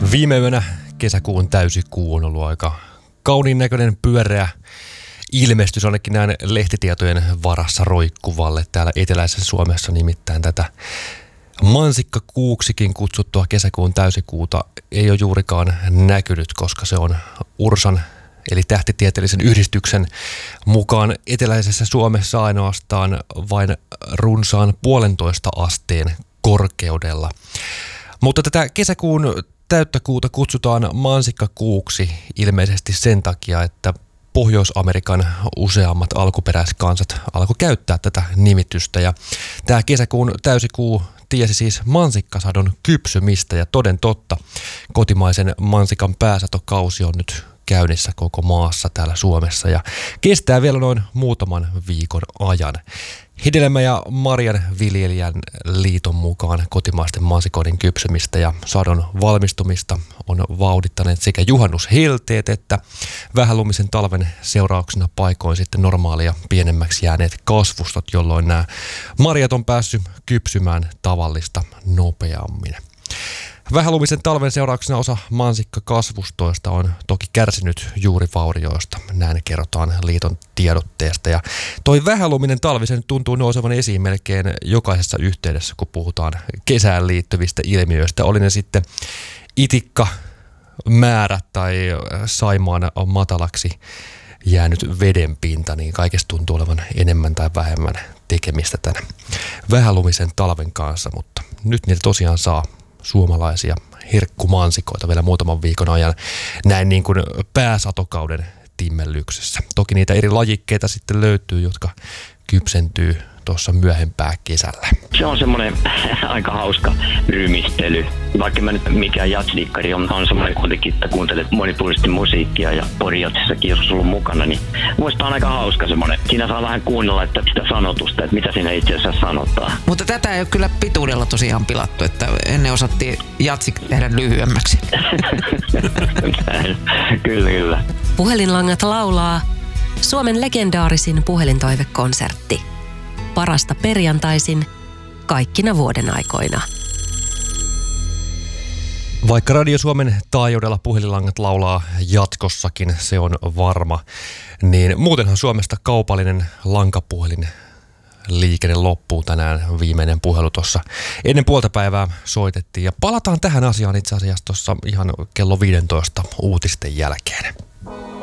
Viime yönä kesäkuun täysikuu on ollut aika kauniin näköinen pyöreä ilmestys ainakin näin lehtitietojen varassa roikkuvalle täällä eteläisessä Suomessa, nimittäin tätä mansikkakuuksikin kutsuttua kesäkuun täysikuuta ei ole juurikaan näkynyt, koska se on URSAn eli tähtitieteellisen yhdistyksen mukaan eteläisessä Suomessa ainoastaan vain runsaan 1,5 asteen korkeudella. Mutta tätä kesäkuun täyttä kuuta kutsutaan mansikkakuuksi ilmeisesti sen takia, että Pohjois-Amerikan useammat alkuperäiskansat alkoi käyttää tätä nimitystä. Ja tämä kesäkuun täysikuu tiesi siis mansikkasadon kypsymistä ja toden totta kotimaisen mansikan pääsatokausi on nyt käynnissä koko maassa täällä Suomessa ja kestää vielä noin muutaman viikon ajan. Hedelmä- ja marjanviljelijän liiton mukaan kotimaisten mansikoiden kypsymistä ja sadon valmistumista on vauhdittaneet sekä juhannushelteet että vähälumisen talven seurauksena paikoin sitten normaalia pienemmäksi jääneet kasvustot, jolloin nämä marjat on päässyt kypsymään tavallista nopeammin. Vähälumisen talven seurauksena osa mansikkakasvustoista on toki kärsinyt juuri vaurioista, näin kerrotaan liiton tiedotteesta. Ja toi vähäluminen talvi sen tuntuu nousevan esiin melkein jokaisessa yhteydessä, kun puhutaan kesään liittyvistä ilmiöistä. Oli ne sitten itikkamäärä tai Saimaan matalaksi jäänyt vedenpinta, niin kaikessa tuntuu olevan enemmän tai vähemmän tekemistä tämän vähälumisen talven kanssa, mutta nyt niitä tosiaan saa suomalaisia herkkumansikoita vielä muutaman viikon ajan näin niin kuin pääsatokauden timmellyksessä. Toki niitä eri lajikkeita sitten löytyy, jotka kypsentyy tuossa myöhempää kesällä. Se on semmoinen aika hauska rymistely. Vaikka mä nyt mikään jatsdikkari on semmoinen kuitenkin, että kuuntelet monipuolisesti musiikkia ja porijatsissakin joskus ollut mukana, niin muista on aika hauska semmoinen. Siinä saa vähän kuunnella että sitä sanotusta, että mitä siinä itse asiassa sanotaan. Mutta tätä ei ole kyllä pituudella tosiaan pilattu, että ennen osattiin jatsik tehdä lyhyemmäksi. Kyllä. Puhelinlangat laulaa Suomen legendaarisin puhelintoivekonsertti. Parasta perjantaisin kaikkina vuoden aikoina. Vaikka Radio Suomen taajuudella puhelinlangat laulaa jatkossakin, se on varma, niin muutenhan Suomesta kaupallinen lankapuhelin liikenne loppuu tänään. Viimeinen puhelu tuossa ennen puolta päivää soitettiin ja palataan tähän asiaan itse asiassa tuossa ihan kello 15 uutisten jälkeen.